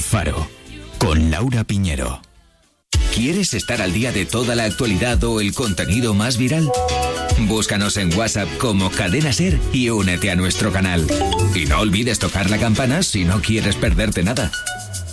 Faro, con Laura Piñero. ¿Quieres estar al día de toda la actualidad o el contenido más viral? Búscanos en WhatsApp como Cadena Ser y únete a nuestro canal. Y no olvides tocar la campana si no quieres perderte nada.